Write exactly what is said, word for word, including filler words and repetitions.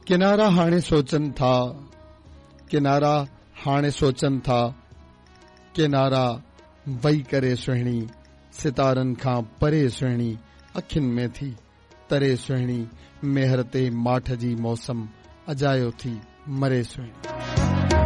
किनारा हाणे सोचनि था किनारा हाणे सोचनि था किनारा वही करे सुहिणी सितारनि खां परे सुहिणी अखियुनि में थी तरे सुहिणी मेहर ते माठ जी मौसम अजायो थी मरे सुहिणी।